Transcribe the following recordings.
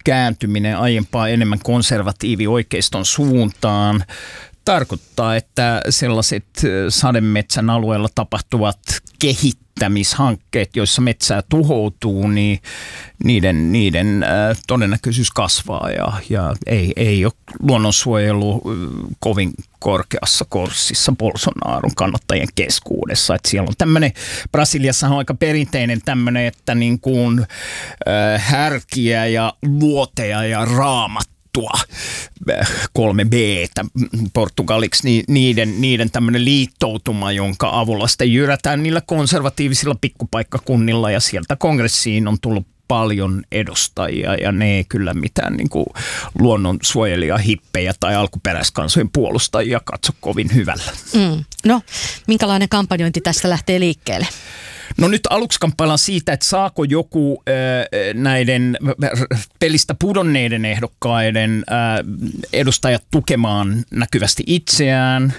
kääntyminen aiempaa enemmän konservatiivi-oikeiston suuntaan tarkoittaa, että sellaiset sademetsän alueella tapahtuvat kehittämishankkeet, joissa metsää tuhoutuu, niin niiden todennäköisyys kasvaa ja ei ole luonnonsuojelu kovin korkeassa kurssissa Bolsonaron kannattajien keskuudessa. Että siellä on tämmöinen, Brasiliassa on aika perinteinen tämmöinen, että niin kuin härkiä ja luoteja ja raamattua 3B portugaliksi, niiden tämmöinen liittoutuma, jonka avulla sitten jyrätään niillä konservatiivisilla pikkupaikkakunnilla ja sieltä kongressiin on tullut paljon edustajia ja ne ei kyllä mitään niin kuin luonnonsuojelija, hippejä tai alkuperäiskansojen puolustajia katso kovin hyvällä. No, minkälainen kampanjointi tästä lähtee liikkeelle? No nyt aluksi kamppaillaan siitä, että saako joku näiden pelistä pudonneiden ehdokkaiden edustajat tukemaan näkyvästi itseään.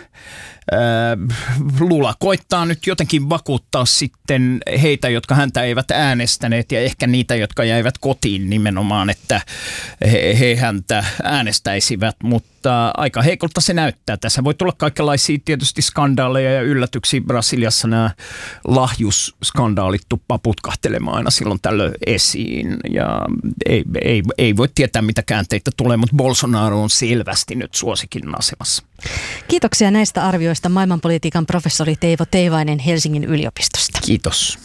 Lula koittaa nyt jotenkin vakuuttaa sitten heitä, jotka häntä eivät äänestäneet ja ehkä niitä, jotka jäivät kotiin nimenomaan, että he häntä äänestäisivät, mutta aika heikolta se näyttää. Tässä voi tulla kaikenlaisia tietysti skandaaleja ja yllätyksiä. Brasiliassa nämä lahjusskandaalit tuppaa putkahtelemaan aina silloin tällöin esiin ja ei voi tietää mitä käänteitä tulee, mutta Bolsonaro on selvästi nyt suosikin asemassa. Kiitoksia näistä arvioista maailmanpolitiikan professori Teivo Teivainen Helsingin yliopistosta. Kiitos.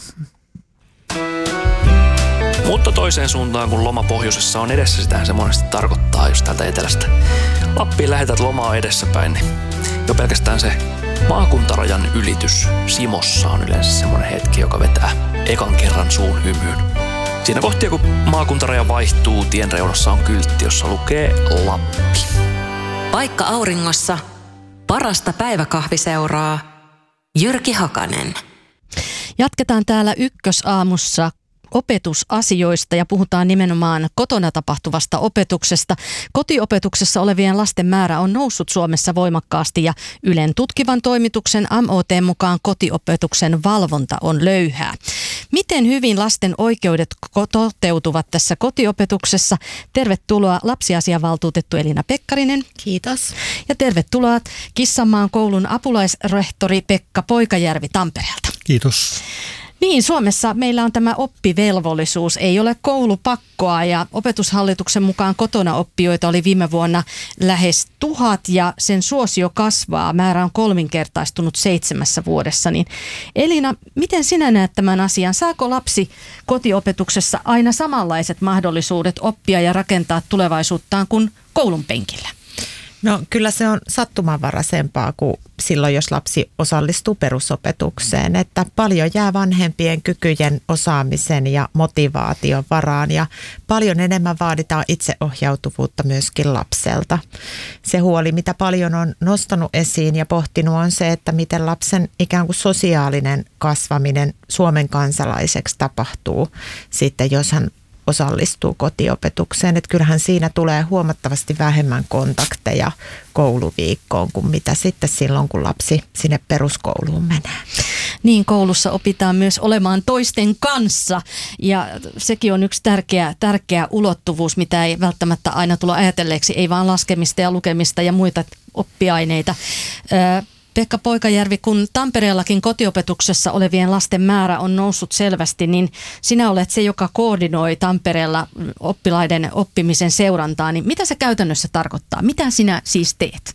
Mutta toiseen suuntaan, kun loma pohjoisessa on edessä, sitähän se monesti tarkoittaa, jos täältä etelästä Lappiin lähetät lomaa edessäpäin, niin jo pelkästään se maakuntarajan ylitys Simossa on yleensä semmoinen hetki, joka vetää ekan kerran suun hymyyn. Siinä kohtia, kun maakuntaraja vaihtuu, tien reunassa on kyltti, jossa lukee Lappi. Paikka auringossa, parasta päiväkahviseuraa, Jyrki Hakanen. Jatketaan täällä Ykkösaamussa opetusasioista ja puhutaan nimenomaan kotona tapahtuvasta opetuksesta. Kotiopetuksessa olevien lasten määrä on noussut Suomessa voimakkaasti ja Ylen tutkivan toimituksen MOT:n mukaan kotiopetuksen valvonta on löyhää. Miten hyvin lasten oikeudet toteutuvat tässä kotiopetuksessa? Tervetuloa lapsiasiavaltuutettu Elina Pekkarinen. Kiitos. Ja tervetuloa Kissanmaan koulun apulaisrehtori Pekka Poikajärvi Tampereelta. Kiitos. Niin, Suomessa meillä on tämä oppivelvollisuus, ei ole koulupakkoa ja Opetushallituksen mukaan kotona oppijoita oli viime vuonna lähes 1000 ja sen suosio kasvaa. Määrä on 3-kertaistunut 7 vuodessa. Niin Elina, miten sinä näet tämän asian? Saako lapsi kotiopetuksessa aina samanlaiset mahdollisuudet oppia ja rakentaa tulevaisuuttaan kuin koulun penkillä? No kyllä se on sattumanvaraisempaa kuin silloin, jos lapsi osallistuu perusopetukseen, että paljon jää vanhempien kykyjen, osaamisen ja motivaation varaan ja paljon enemmän vaaditaan itseohjautuvuutta myöskin lapselta. Se huoli, mitä paljon on nostanut esiin ja pohtinut on se, että miten lapsen ikään kuin sosiaalinen kasvaminen Suomen kansalaiseksi tapahtuu sitten, jos hän osallistuu kotiopetukseen. Että kyllähän siinä tulee huomattavasti vähemmän kontakteja kouluviikkoon kuin mitä sitten silloin, kun lapsi sinne peruskouluun menee. Niin, koulussa opitaan myös olemaan toisten kanssa ja sekin on yksi tärkeä ulottuvuus, mitä ei välttämättä aina tule ajatelleeksi, ei vaan laskemista ja lukemista ja muita oppiaineita. Pekka Poikajärvi, kun Tampereellakin kotiopetuksessa olevien lasten määrä on noussut selvästi, niin sinä olet se, joka koordinoi Tampereella oppilaiden oppimisen seurantaa. Niin mitä se käytännössä tarkoittaa? Mitä sinä siis teet?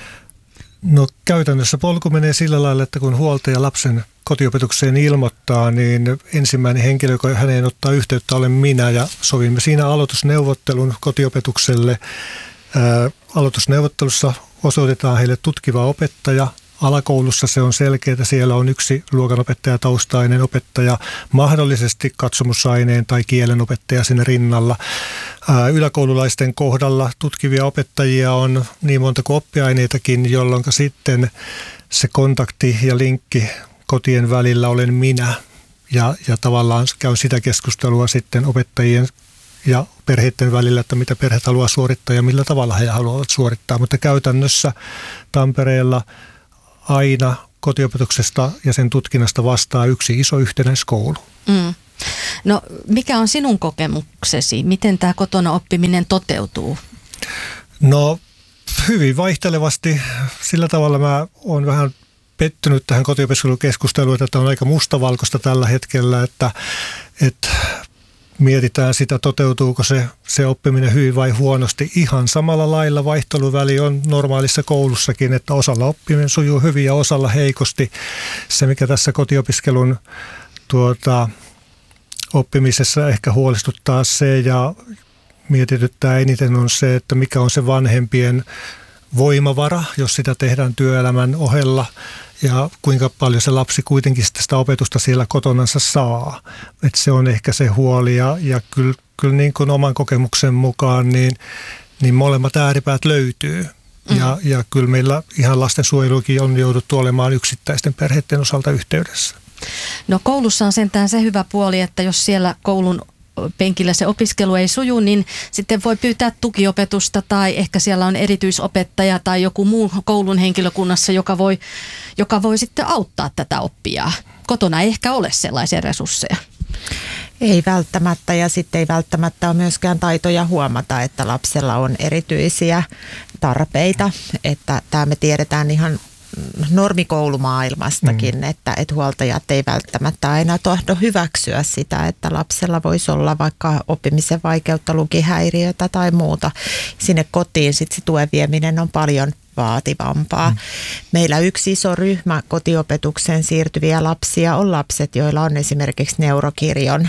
No käytännössä polku menee sillä lailla, että kun huoltaja lapsen kotiopetukseen ilmoittaa, niin ensimmäinen henkilö, joka häneen ottaa yhteyttä, olen minä ja sovimme siinä aloitusneuvottelun kotiopetukselle. Aloitusneuvottelussa osoitetaan heille tutkiva opettaja. Alakoulussa se on selkeää, siellä on yksi luokanopettajataustainen opettaja, mahdollisesti katsomusaineen tai kielen opettaja sinne rinnalla. Yläkoululaisten kohdalla tutkivia opettajia on niin monta kuin oppiaineitakin, jolloin sitten se kontakti ja linkki kotien välillä olen minä ja tavallaan käy sitä keskustelua sitten opettajien ja perheiden välillä, että mitä perheet haluaa suorittaa ja millä tavalla he haluavat suorittaa. Mutta käytännössä Tampereella aina kotiopetuksesta ja sen tutkinnasta vastaa yksi iso yhtenäiskoulu. No mikä on sinun kokemuksesi? Miten tämä kotona oppiminen toteutuu? No hyvin vaihtelevasti. Sillä tavalla mä oon vähän pettynyt tähän kotiopiskelukeskusteluun, että on aika mustavalkoista tällä hetkellä, että mietitään sitä, toteutuuko se oppiminen hyvin vai huonosti. Ihan samalla lailla vaihteluväli on normaalissa koulussakin, että osalla oppiminen sujuu hyvin ja osalla heikosti. Se, mikä tässä kotiopiskelun oppimisessa ehkä huolestuttaa se ja mietityttää eniten on se, että mikä on se vanhempien voimavara, jos sitä tehdään työelämän ohella ja kuinka paljon se lapsi kuitenkin sitä opetusta siellä kotonansa saa. Että se on ehkä se huoli ja kyllä niin kuin oman kokemuksen mukaan niin molemmat ääripäät löytyy. Ja kyllä meillä ihan lastensuojelukin on jouduttu olemaan yksittäisten perheiden osalta yhteydessä. No koulussa on sentään se hyvä puoli, että jos siellä koulun penkillä se opiskelu ei suju, niin sitten voi pyytää tukiopetusta tai ehkä siellä on erityisopettaja tai joku muu koulun henkilökunnassa, joka voi sitten auttaa tätä oppijaa. Kotona ei ehkä ole sellaisia resursseja. Ei välttämättä ja sitten ei välttämättä ole myöskään taitoja huomata, että lapsella on erityisiä tarpeita, että tämä me tiedetään ihan normikoulumaailmastakin, että huoltajat ei välttämättä aina tahdo hyväksyä sitä, että lapsella voisi olla vaikka oppimisen vaikeutta, lukihäiriötä tai muuta. Sinne kotiin sitten se tuen vieminen on paljon vaativampaa. Meillä yksi iso ryhmä kotiopetukseen siirtyviä lapsia on lapset, joilla on esimerkiksi neurokirjon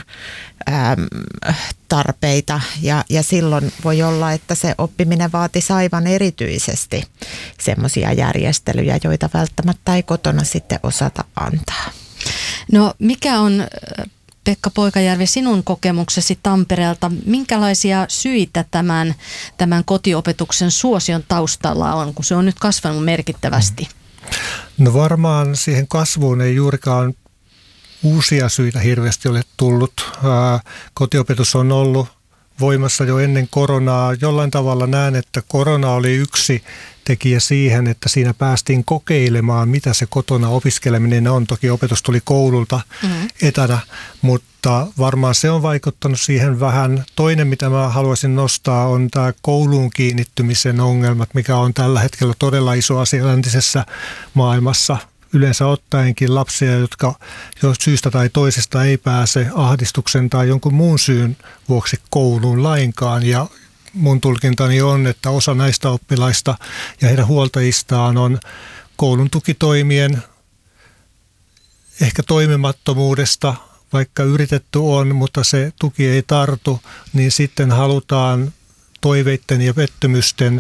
tarpeita ja silloin voi olla, että se oppiminen vaatisi aivan erityisesti semmoisia järjestelyjä, joita välttämättä ei kotona sitten osata antaa. No mikä on, Pekka Poikajärvi, sinun kokemuksesi Tampereelta? Minkälaisia syitä tämän kotiopetuksen suosion taustalla on, kun se on nyt kasvanut merkittävästi? No varmaan siihen kasvuun ei juurikaan uusia syitä hirveästi ole tullut. Kotiopetus on ollut voimassa jo ennen koronaa. Jollain tavalla näen, että korona oli yksi tekijä siihen, että siinä päästiin kokeilemaan, mitä se kotona opiskeleminen on. Toki opetus tuli koululta etänä, mutta varmaan se on vaikuttanut siihen vähän. Toinen, mitä mä haluaisin nostaa, on tämä kouluun kiinnittymisen ongelmat, mikä on tällä hetkellä todella iso asia läntisessä maailmassa. Yleensä ottaenkin lapsia, jotka syystä tai toisesta ei pääse ahdistuksen tai jonkun muun syyn vuoksi kouluun lainkaan. Ja mun tulkintani on, että osa näistä oppilaista ja heidän huoltajistaan on koulun tukitoimien ehkä toimimattomuudesta, vaikka yritetty on, mutta se tuki ei tartu, niin sitten halutaan toiveitten ja pettymysten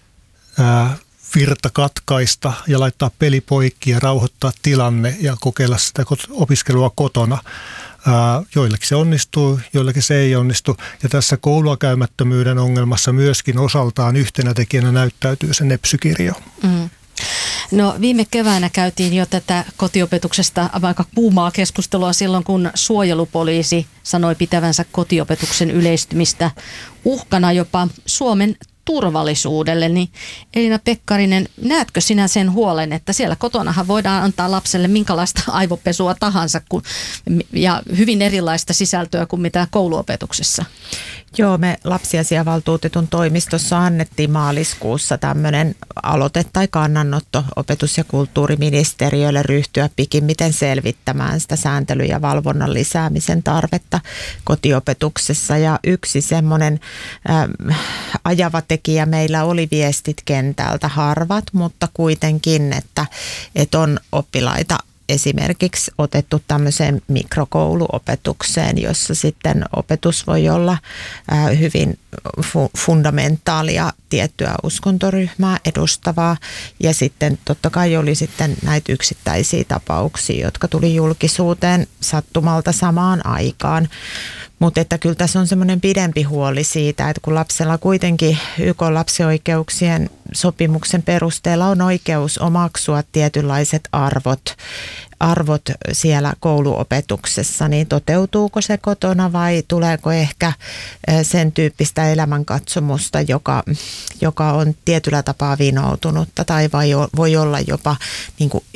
virta katkaista ja laittaa peli poikki ja rauhoittaa tilanne ja kokeilla sitä opiskelua kotona. Joillekin se onnistuu, joillekin se ei onnistu. Ja tässä koulua käymättömyyden ongelmassa myöskin osaltaan yhtenä tekijänä näyttäytyy se nepsykirjo. No viime keväänä käytiin jo tätä kotiopetuksesta aika kuumaa keskustelua silloin, kun suojelupoliisi sanoi pitävänsä kotiopetuksen yleistymistä uhkana jopa Suomen turvallisuudelle, niin Elina Pekkarinen, näetkö sinä sen huolen, että siellä kotonahan voidaan antaa lapselle minkälaista aivopesua tahansa ja hyvin erilaista sisältöä kuin mitä kouluopetuksessa? Joo, me lapsiasiavaltuutetun toimistossa annettiin maaliskuussa tämmöinen aloite tai kannanotto opetus- ja kulttuuriministeriölle ryhtyä pikimmiten selvittämään sitä sääntelyn ja valvonnan lisäämisen tarvetta kotiopetuksessa. Ja yksi semmoinen ajava tekijä meillä oli viestit kentältä, harvat, mutta kuitenkin, että on oppilaita esimerkiksi otettu tämmöiseen mikrokouluopetukseen, jossa sitten opetus voi olla hyvin fundamentaalia tiettyä uskontoryhmää edustavaa. Ja sitten totta kai oli sitten näitä yksittäisiä tapauksia, jotka tuli julkisuuteen sattumalta samaan aikaan. Mutta että kyllä tässä on semmoinen pidempi huoli siitä, että kun lapsella kuitenkin YK:n lapsioikeuksien sopimuksen perusteella on oikeus omaksua tietynlaiset arvot siellä kouluopetuksessa, niin toteutuuko se kotona vai tuleeko ehkä sen tyyppistä elämänkatsomusta, joka on tietyllä tapaa vinoutunutta tai voi olla jopa niin kuin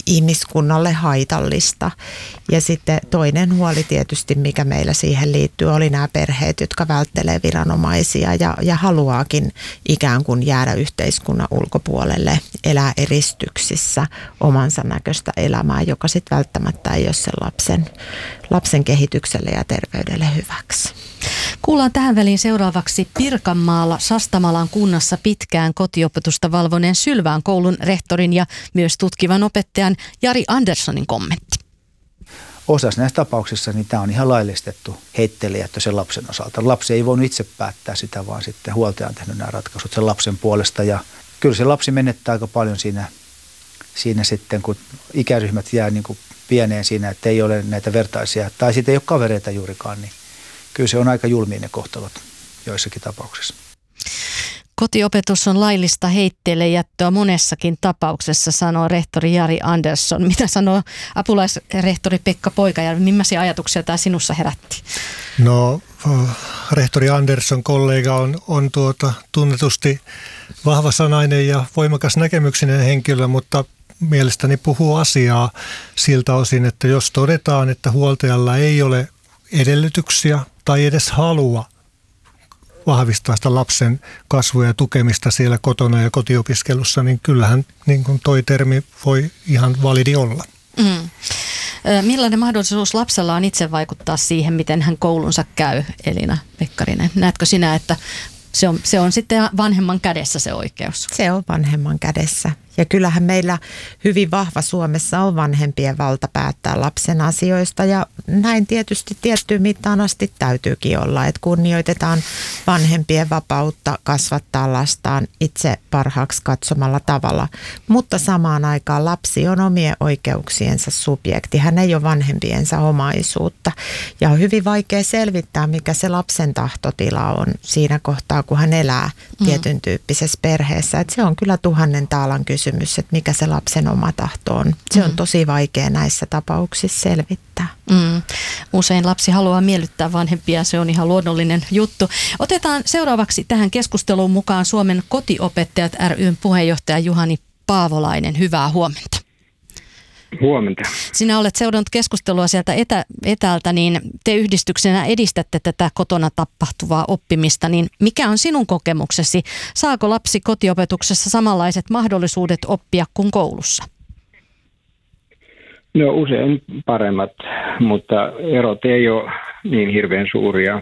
ihmiskunnalle haitallista. Ja sitten toinen huoli tietysti, mikä meillä siihen liittyy, oli nämä perheet, jotka välttelee viranomaisia ja haluaakin ikään kuin jäädä yhteiskunnan ulkopuolelle, elää eristyksissä omansa näköistä elämää, joka sitten välttämättä ei ole sen lapsen kehitykselle ja terveydelle hyväksi. Kuullaan tähän väliin seuraavaksi Pirkanmaalla Sastamalan kunnassa pitkään kotiopetusta valvoneen Sylvään koulun rehtorin ja myös tutkivan opettajan Jari Anderssonin kommentti. Osassa näistä tapauksissa niin tämä on ihan laillistettu heittelijättö sen lapsen osalta. Lapsi ei voinut itse päättää sitä, vaan sitten huoltaja on tehnyt nämä ratkaisut sen lapsen puolesta. Ja kyllä se lapsi menettää aika paljon siinä sitten, kun ikäryhmät jää niin kuin pieneen siinä, että ei ole näitä vertaisia tai sitten ei ole kavereita juurikaan, niin kyllä se on aika julmiin ne kohtalot joissakin tapauksissa. Kotiopetus on laillista heitteillejättöä monessakin tapauksessa, sanoo rehtori Jari Andersson. Mitä sanoo apulaisrehtori Pekka Poikajärvi? Millaisia ajatuksia tämä sinussa herätti? No, rehtori Andersson kollega on tunnetusti vahvasanainen ja voimakas näkemyksinen henkilö, mutta mielestäni puhuu asiaa siltä osin, että jos todetaan, että huoltajalla ei ole edellytyksiä tai edes halua vahvistaa sitä lapsen kasvua ja tukemista siellä kotona ja kotiopiskelussa, niin kyllähän niin kuin toi termi voi ihan validi olla. Millainen mahdollisuus lapsella on itse vaikuttaa siihen, miten hän koulunsa käy, Elina Pekkarinen? Näetkö sinä, että se on sitten vanhemman kädessä se oikeus? Se on vanhemman kädessä. Ja kyllähän meillä hyvin vahva Suomessa on vanhempien valta päättää lapsen asioista ja näin tietysti tiettyyn mittaan asti täytyykin olla, että kunnioitetaan vanhempien vapautta kasvattaa lastaan itse parhaaksi katsomalla tavalla, mutta samaan aikaan lapsi on omien oikeuksiensa subjekti, hän ei ole vanhempiensa omaisuutta ja on hyvin vaikea selvittää, mikä se lapsen tahtotila on siinä kohtaa, kun hän elää tietyn tyyppisessä perheessä, että se on kyllä 1000 taalan kysymys, että mikä se lapsen oma tahto on. Se on tosi vaikea näissä tapauksissa selvittää. Usein lapsi haluaa miellyttää vanhempia, se on ihan luonnollinen juttu. Otetaan seuraavaksi tähän keskusteluun mukaan Suomen kotiopettajat ry:n puheenjohtaja Juhani Paavolainen. Hyvää huomenta. Huomenta. Sinä olet seurannut keskustelua sieltä etäältä, niin te yhdistyksenä edistätte tätä kotona tapahtuvaa oppimista, niin mikä on sinun kokemuksesi? Saako lapsi kotiopetuksessa samanlaiset mahdollisuudet oppia kuin koulussa? No usein paremmat, mutta erot ei ole niin hirveän suuria,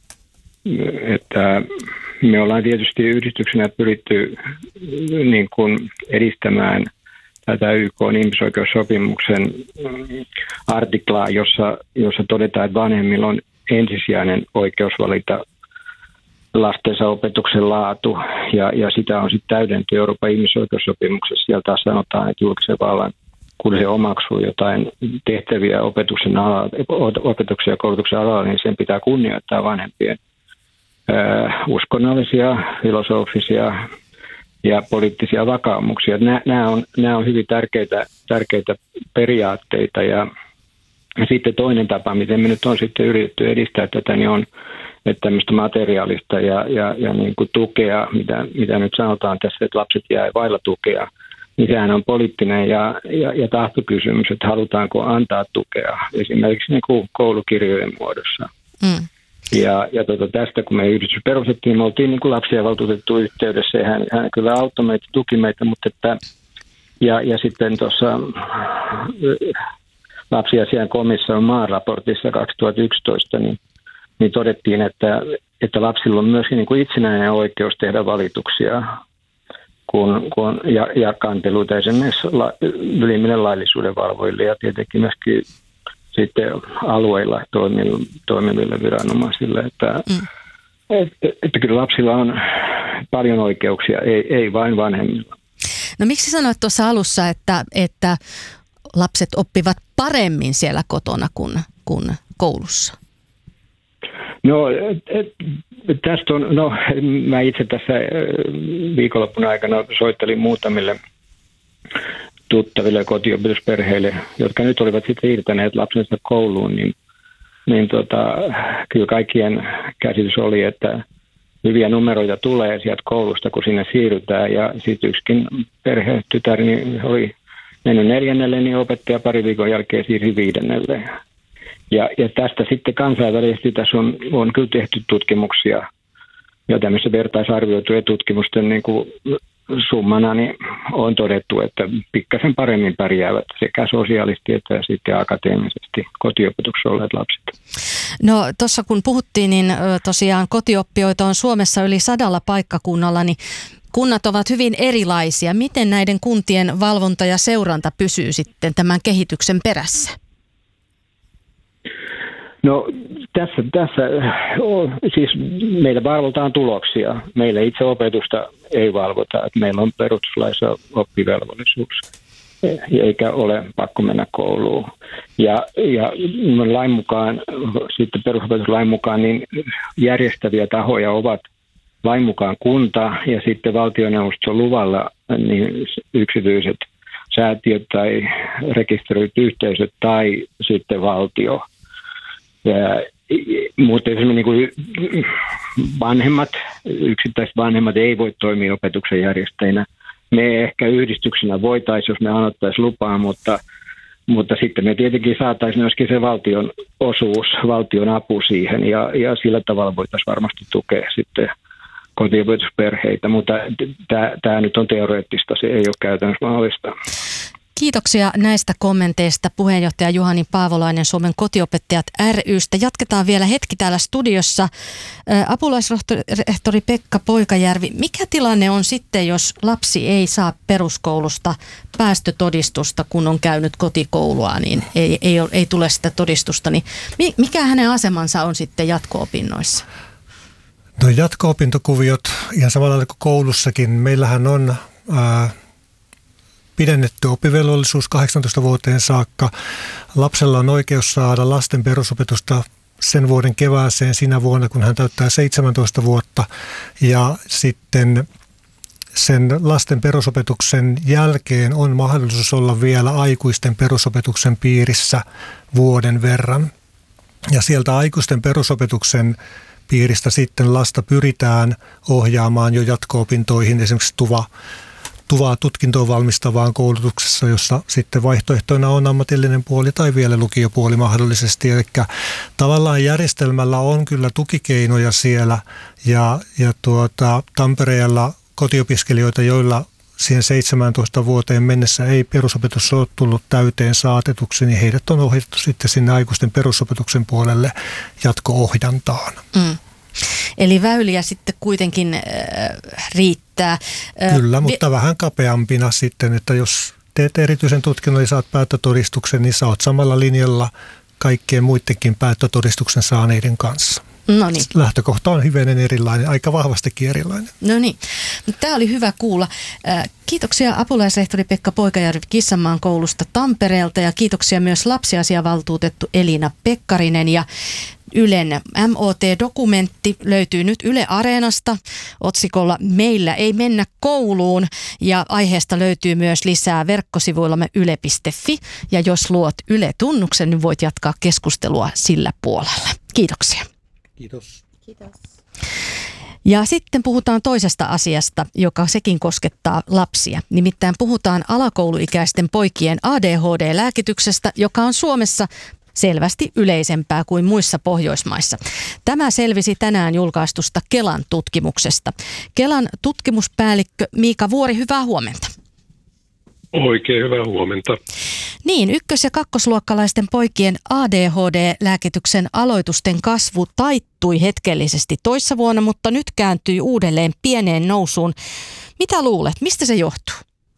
että me ollaan tietysti yhdistyksenä pyritty niin kuin edistämään tätä YK:n ihmisoikeussopimuksen artiklaa, jossa todetaan, että vanhemmilla on ensisijainen oikeus valita lastensa opetuksen laatu, ja sitä on sitten täydennetty Euroopan ihmisoikeussopimuksessa. Siellä taas sanotaan, että julkisen vallan, kun se omaksuu jotain tehtäviä opetuksen ja koulutuksen alalla, niin sen pitää kunnioittaa vanhempien uskonnollisia, filosofisia ja poliittisia vakaumuksia. Nämä on hyvin tärkeitä periaatteita. Ja sitten toinen tapa, miten me nyt on sitten yritetty edistää tätä, niin on, että tämmöistä materiaalista ja niin kuin tukea, mitä nyt sanotaan tässä, että lapset jää vailla tukea, niin sehän on poliittinen ja tahtokysymys, että halutaanko antaa tukea esimerkiksi niin kuin koulukirjojen muodossa. Ja tästä, kun me yhdistys perustettiin, me oltiin niin kuin lapsia valtuutettu yhteydessä ja hän kyllä auttoi meitä, tuki meitä, mutta ja sitten tuossa lapsiasian komission maaraportissa 2011, niin todettiin, että lapsilla on myöskin niin kuin itsenäinen oikeus tehdä valituksia ja kanteluita esimerkiksi ylimmille laillisuuden valvojille ja tietenkin myöskin sitten alueilla toimiville viranomaisille, että kyllä lapsilla on paljon oikeuksia, ei vain vanhemmilla. No miksi sanoit tuossa alussa, että lapset oppivat paremmin siellä kotona kuin koulussa? No tästä on, mä itse tässä viikonloppun aikana soittelin muutamille tuttaville kotiopetusperheille, jotka nyt olivat sitten siirtäneet lapsensa kouluun, niin kyllä kaikkien käsitys oli, että hyviä numeroita tulee sieltä koulusta, kun sinne siirrytään. Ja sitten yksikin perhetytär niin oli mennyt 4. niin opettaja pari viikon jälkeen siirsi 5. Ja tästä sitten kansainvälisesti tässä on kyllä tehty tutkimuksia ja tämmöistä vertaisarvioituja tutkimusten niin kuin summana niin on todettu, että pikkasen paremmin pärjäävät sekä sosiaalisesti että sitten akateemisesti kotiopetuksessa olleet lapset. No tuossa kun puhuttiin, niin tosiaan kotioppijoita on Suomessa yli 100 paikkakunnalla, niin kunnat ovat hyvin erilaisia. Miten näiden kuntien valvonta ja seuranta pysyy sitten tämän kehityksen perässä? No tässä siis meillä valvotaan tuloksia. Meillä itse opetusta ei valvota. Että meillä on perustuslaissa oppivelvollisuus, eikä ole pakko mennä kouluun. Ja lain mukaan, sitten perusopetuslain mukaan, niin järjestäviä tahoja ovat lain mukaan kunta ja sitten valtioneuvoston luvalla niin yksityiset säätiöt tai rekisteröidyt yhteisöt tai sitten valtio. Mutta esimerkiksi niin yksittäiset vanhemmat ei voi toimia opetuksen järjestäjinä. Me ehkä yhdistyksenä voitaisiin, jos me anottaisiin lupaa, mutta sitten me tietenkin saataisiin myöskin se valtion osuus, valtion apu siihen ja sillä tavalla voitaisiin varmasti tukea sitten kotiopetusperheitä, mutta tämä nyt on teoreettista, se ei ole käytännössä mahdollista. Kiitoksia näistä kommenteista puheenjohtaja Juhani Paavolainen Suomen kotiopettajat ry:stä. Jatketaan vielä hetki täällä studiossa. Apulaisrehtori Pekka Poikajärvi, mikä tilanne on sitten, jos lapsi ei saa peruskoulusta päästötodistusta, kun on käynyt kotikoulua, niin ei tule sitä todistusta, niin mikä hänen asemansa on sitten jatko-opinnoissa? No jatko-opintokuviot ihan samalla kuin koulussakin. Meillähän on pidennetty oppivelvollisuus 18 vuoteen saakka. Lapsella on oikeus saada lasten perusopetusta sen vuoden kevääseen sinä vuonna, kun hän täyttää 17 vuotta. Ja sitten sen lasten perusopetuksen jälkeen on mahdollisuus olla vielä aikuisten perusopetuksen piirissä vuoden verran. Ja sieltä aikuisten perusopetuksen piiristä sitten lasta pyritään ohjaamaan jo jatko-opintoihin, esimerkiksi tutkintoon valmistavaan koulutuksessa, jossa sitten vaihtoehtoina on ammatillinen puoli tai vielä lukiopuoli mahdollisesti. Eli tavallaan järjestelmällä on kyllä tukikeinoja siellä ja Tampereella kotiopiskelijoita, joilla siihen 17 vuoteen mennessä ei perusopetus ole tullut täyteen saatetuksi, niin heidät on ohjattu sitten sinne aikuisten perusopetuksen puolelle jatko-ohjantaan. Eli väyliä sitten kuitenkin riittää. Kyllä, mutta vähän kapeampina sitten, että jos teet erityisen tutkinnon ja saat päättötodistuksen, niin sä oot samalla linjalla kaikkien muidenkin päättötodistuksen saaneiden kanssa. No niin. Lähtökohta on hivenen erilainen, aika vahvastikin erilainen. No niin, tämä oli hyvä kuulla. Kiitoksia apulaisrehtori Pekka Poikajärvi Kissanmaan koulusta Tampereelta ja kiitoksia myös lapsiasiavaltuutettu Elina Pekkarinen ja Ylen MOT-dokumentti löytyy nyt Yle Areenasta otsikolla Meillä ei mennä kouluun ja aiheesta löytyy myös lisää verkkosivuillamme yle.fi ja jos luot Yle-tunnuksen, niin voit jatkaa keskustelua sillä puolella. Kiitoksia. Kiitos. Kiitos. Ja sitten puhutaan toisesta asiasta, joka sekin koskettaa lapsia. Nimittäin puhutaan alakouluikäisten poikien ADHD-lääkityksestä, joka on Suomessa selvästi yleisempää kuin muissa Pohjoismaissa. Tämä selvisi tänään julkaistusta Kelan tutkimuksesta. Kelan tutkimuspäällikkö Miika Vuori, hyvää huomenta. Oikein hyvää huomenta. Niin, ykkös- ja kakkosluokkalaisten poikien ADHD-lääkityksen aloitusten kasvu taittui hetkellisesti toissa vuonna, mutta nyt kääntyi uudelleen pieneen nousuun. Mitä luulet, mistä se johtuu?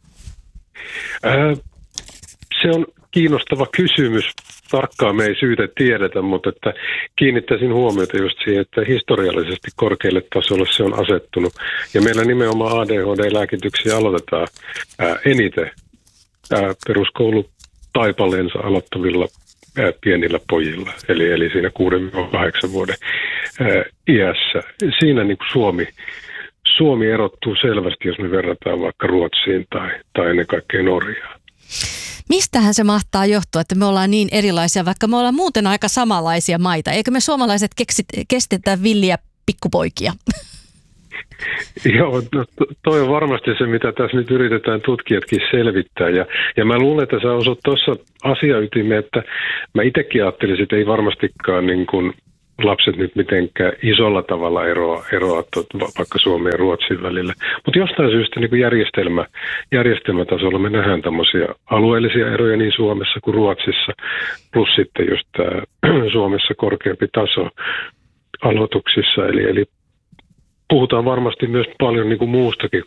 Se on kiinnostava kysymys. Tarkkaan me ei syytä tiedetä, mutta että kiinnittäisin huomiota just siihen, että historiallisesti korkealle tasolle se on asettunut. Ja meillä nimenomaan ADHD-lääkityksiä aloitetaan eniten peruskoulutaipaleensa aloittavilla pienillä pojilla, eli siinä 6-8 vuoden iässä. Siinä niin kuin Suomi erottuu selvästi, jos me verrataan vaikka Ruotsiin tai ennen kaikkea Norjaan. Mistähän se mahtaa johtua, että me ollaan niin erilaisia, vaikka me ollaan muuten aika samanlaisia maita? Eikö me suomalaiset kestetä villiä pikkupoikia? Joo, no, toi on varmasti se, mitä tässä nyt yritetään tutkijatkin selvittää. Ja mä luulen, että sä osut tuossa asiaytimeen, että mä itsekin ajattelisin, että ei varmastikaan niin kuin lapset nyt mitenkään isolla tavalla eroa vaikka Suomen ja Ruotsin välillä. Mutta jostain syystä niin kuin järjestelmätasolla me nähdään tämmöisiä alueellisia eroja niin Suomessa kuin Ruotsissa, plus sitten just tämä Suomessa korkeampi taso aloituksissa. Eli puhutaan varmasti myös paljon niin kuin muustakin